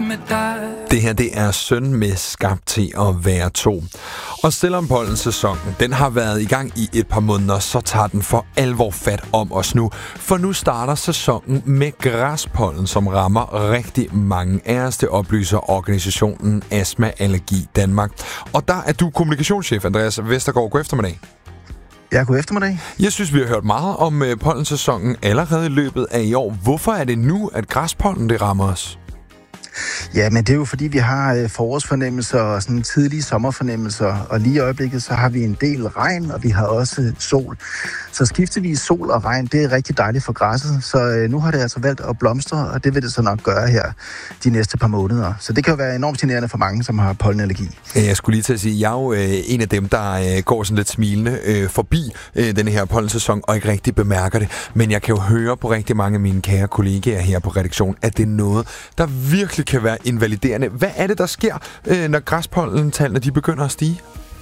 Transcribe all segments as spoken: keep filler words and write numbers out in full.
med dig. Det her, det er Søn med Skabt til at være to. Og selvom pollensæsonen, den har været i gang i et par måneder, så tager den for alvor fat om os nu. For nu starter sæsonen med græspollen, som rammer rigtig mange af os. Det oplyser organisationen Astma Allergi Danmark. Og der er du kommunikationschef, Andreas Vestergaard. God eftermiddag. Ja, god eftermiddag. Jeg synes, vi har hørt meget om pollensæsonen allerede i løbet af i år. Hvorfor er det nu, at græspollen det rammer os? Ja, men det er jo fordi, vi har forårsfornemmelser og sådan tidlige sommerfornemmelser, og lige i øjeblikket så har vi en del regn, og vi har også sol. Så skiftevis sol og regn, det er rigtig dejligt for græsset, så nu har det altså valgt at blomstre, og det vil det så nok gøre her de næste par måneder. Så det kan jo være enormt generende for mange, som har pollenallergi. Jeg skulle lige til at sige, at jeg er jo øh, en af dem, der øh, går sådan lidt smilende øh, forbi øh, den her pollensæson, og ikke rigtig bemærker det. Men jeg kan jo høre på rigtig mange af mine kære kollegaer her på redaktionen, at det er noget, der virkelig kan være invaliderende. Hvad er det, der sker, øh, når græspollentallene de begynder at stige?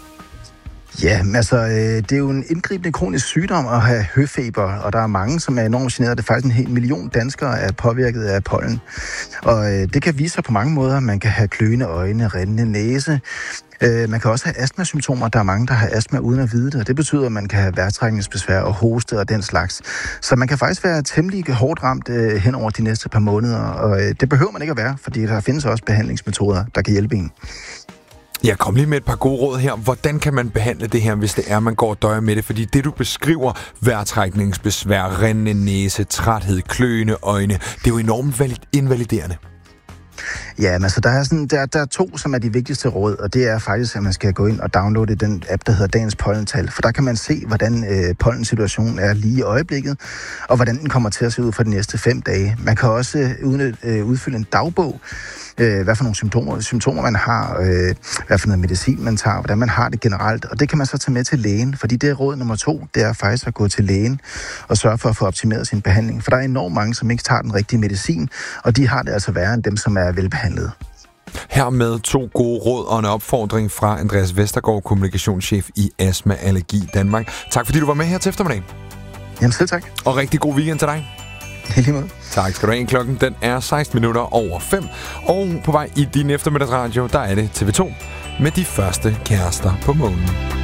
Ja, altså, øh, det er jo en indgribende kronisk sygdom at have høfeber, og der er mange, som er enormt generet. Det er faktisk en hel million danskere er påvirket af pollen. Og øh, det kan vise sig på mange måder. Man kan have kløende øjne, rindende næse. Øh, man kan også have astmasymptomer. Der er mange, der har astma uden at vide det, og det betyder, at man kan have vejrtrækningsbesvær og hoste og den slags. Så man kan faktisk være temmelig hårdt ramt øh, hen over de næste par måneder, og øh, det behøver man ikke at være, fordi der findes også behandlingsmetoder, der kan hjælpe en. Jeg kom lige med et par gode råd her. Hvordan kan man behandle det her, hvis det er, man går og døjer med det? Fordi det, du beskriver, vejrtrækningsbesvær, rindende næse, træthed, kløende øjne, det er jo enormt invaliderende. Ja, men altså, der er, sådan, der, der er to, som er de vigtigste råd, og det er faktisk, at man skal gå ind og downloade den app, der hedder Dagens Pollental, for der kan man se, hvordan øh, pollensituationen er lige i øjeblikket, og hvordan den kommer til at se ud for de næste fem dage. Man kan også øh, øh, udfylde en dagbog, øh, hvad for nogle symptomer, symptomer man har, øh, hvad for noget medicin man tager, hvordan man har det generelt, og det kan man så tage med til lægen, fordi det er råd nummer to, det er faktisk at gå til lægen og sørge for at få optimeret sin behandling, for der er enormt mange, som ikke tager den rigtige medicin, og de har det altså værre end dem, som er velbehandlet. Hermed to gode råd og en opfordring fra Andreas Vestergaard, kommunikationschef i Astma Allergi Danmark. Tak fordi du var med her til eftermiddag. Jamen selv tak. Og rigtig god weekend til dig. I lige måde. Tak skal du have. Klokken den er seksten minutter over fem. Og på vej i din eftermiddagsradio, der er det T V to med De Første Kærester på Månen.